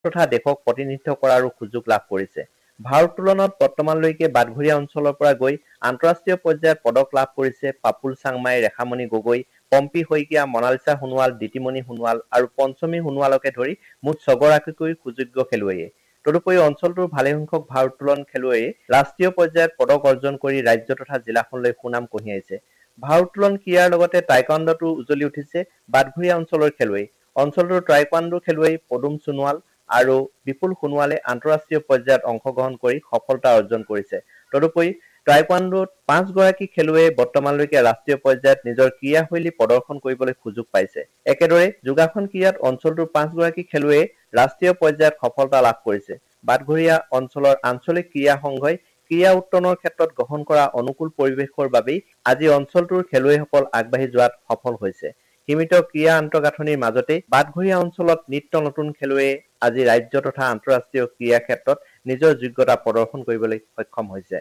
তথা দেশক প্ৰতিনিধিত্ব কৰাৰো সুযোগ লাভ কৰিছে। ভাৰোত্তোলনত বৰ্তমানলৈকে বাটঘৰীয়া অঞ্চলৰ পৰা গৈ আন্তঃৰাষ্ট্ৰীয় পৰ্যায়ত পদক লাভ কৰিছে পাপুল চাংমাই, ৰেখামণি গগৈ, পম্পী শইকীয়া, মনালিছা সোণোৱাল, দিতিমণি সোণোৱাল আৰু পঞ্চমী সোণোৱালকে ধৰি মুঠ 6 গৰাকীকৈ সুযোগ্য খেলুৱৈয়ে। তদুপৰি অঞ্চলটোৰ ভালেসংখ্যক ভাৰোত্তোলন খেলুৱৈয়ে ৰাষ্ট্ৰীয় পৰ্যায়ত পদক অৰ্জন কৰি ৰাজ্য তথা জিলাখনলৈ সুনাম কঢ়িয়াইছে। ভাৰোত্তোলন ক্ৰীড়াৰ লগতে টাইকোৱাণ্ডোতো উজলি উঠিছে বাটঘৰীয়া অঞ্চলৰ খেলুৱৈ। অঞ্চলটোৰ টাইকোৱাণ্ডো খেলুৱৈ পদুম সোণোৱাল আৰু বিপুল সোণোৱালে আন্তঃৰাষ্ট্ৰীয় পৰ্যায়ত অংশগ্ৰহণ কৰি সফলতা অৰ্জন কৰিছে। তদুপৰি টাইকোৱাণ্ডোত 5 গৰাকী খেলুৱৈয়ে বৰ্তমানলৈকে ৰাষ্ট্ৰীয় পৰ্যায়ত নিজৰ ক্ৰীড়াশৈলী প্ৰদৰ্শন কৰিবলৈ সুযোগ পাইছে। একেদৰে যোগাসন ক্ৰীড়াত অঞ্চলটোৰ 5 গৰাকী খেলুৱৈয়ে ৰাষ্ট্ৰীয় পৰ্যায়ত সফলতা লাভ কৰিছে। বাটঘৰীয়া অঞ্চলৰ আঞ্চলিক ক্ৰীড়া সংঘই ক্ৰীড়া উত্তৰণৰ ক্ষেত্ৰত গ্ৰহণ কৰা অনুকূল পৰিৱেশৰ বাবেই আজি অঞ্চলটোৰ খেলুৱৈসকল আগবাঢ়ি যোৱাত সফল হৈছে। সীমিত ক্ৰীড়া আন্তঃগাঁথনিৰ মাজতে বাটঘৰীয়া অঞ্চলত নিত্য নতুন খেলুৱৈয়ে আজি ৰাজ্য তথা আন্তঃৰাষ্ট্ৰীয় ক্ৰীড়া ক্ষেত্ৰত নিজৰ যোগ্যতা প্ৰদৰ্শন কৰিবলৈ সক্ষম হৈছে।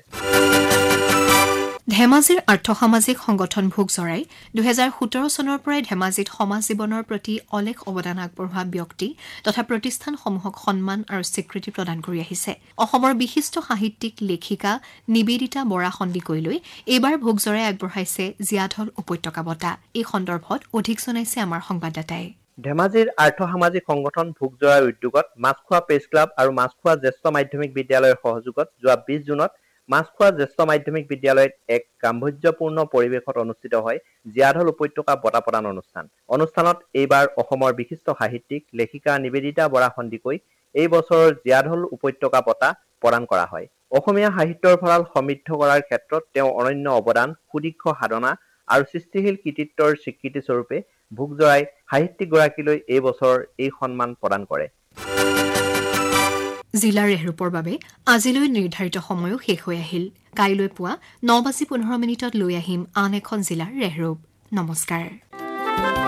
ধেমাজিৰ আৰ্থ-সামাজিক সংগঠন ভোগজৰাই 2017 চনৰ পৰাই ধেমাজিত সমাজ জীৱনৰ প্ৰতি অলেখ অৱদান আগবঢ়োৱা ব্যক্তি তথা প্ৰতিষ্ঠানসমূহক সন্মান আৰু স্বীকৃতি প্ৰদান কৰি আহিছে। অসমৰ বিশিষ্ট সাহিত্যিক লেখিকা নিবেদিতা বৰা সন্দিকৈলৈ এইবাৰ ভোগজৰাই আগবঢ়াইছে জীয়াঢল উপত্যকা বঁটা। এই সন্দৰ্ভত অধিক জনাইছে আমাৰ সংবাদদাতাই। ধেমাজিৰ আৰ্থ-সামাজিক সংগঠন ভোগজৰাৰ উদ্যোগত মাছখোৱা প্ৰেছ ক্লাব আৰু মাছখোৱা জ্যেষ্ঠ মাধ্যমিক বিদ্যালয়ৰ সহযোগত যোৱা 20 জুনত মাছখোৱা জ্যেষ্ঠ মাধ্যমিক বিদ্যালয়ত এক গাম্ভীৰ্যপূৰ্ণ পৰিৱেশত অনুষ্ঠিত হয় জীয়াঢল উপত্যকা বঁটা প্ৰদান অনুষ্ঠান। অনুষ্ঠানত এইবাৰ অসমৰ বিশিষ্ট সাহিত্যিক লেখিকা নিবেদিতা বৰা সন্দিকৈ এই বছৰৰ জীয়াঢল উপত্যকা বঁটা প্ৰদান কৰা হয়। অসমীয়া সাহিত্যৰ ভঁৰাল সমৃদ্ধ কৰাৰ ক্ষেত্ৰত তেওঁ অনন্য অৱদান, সুদীৰ্ঘ সাধনা আৰু সৃষ্টিশীল কৃতিত্বৰ স্বীকৃতি স্বৰূপে ভোগজৰাই সাহিত্যিকগৰাকীলৈ এই বছৰ এই সন্মান প্ৰদান কৰে। জিলাৰ ৰেহৰূপৰ বাবে আজিলৈ নিৰ্ধাৰিত সময়ো শেষ হৈ আহিল। কাইলৈ পুৱা 9:15 লৈ আহিম আন এখন জিলাৰ ৰেহৰূপ। নমস্কাৰ।